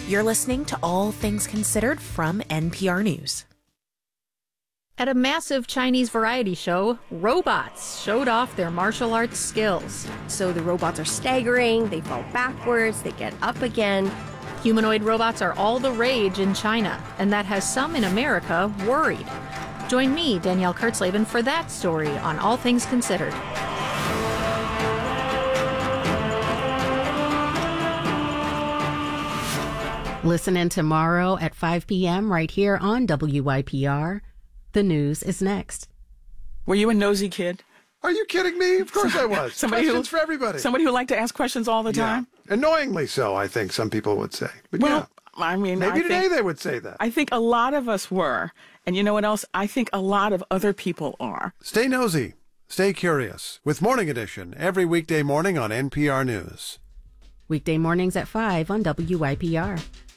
You're listening to All Things Considered from NPR News. At a massive Chinese variety show, robots showed off their martial arts skills. So the robots are staggering, they fall backwards, they get up again. Humanoid robots are all the rage in China, and that has some in America worried. Join me, Danielle Kurtzleben, for that story on All Things Considered. Listen in tomorrow at 5 p.m. right here on WYPR. The news is next. Were you a nosy kid? Are you kidding me? Of course I was. Questions for everybody. Somebody who liked to ask questions all the time? Annoyingly so, I think some people would say. But I mean, maybe today they would say that. I think a lot of us were. And you know what else? I think a lot of other people are. Stay nosy. Stay curious with Morning Edition every weekday morning on NPR News. Weekday mornings at 5 on WYPR.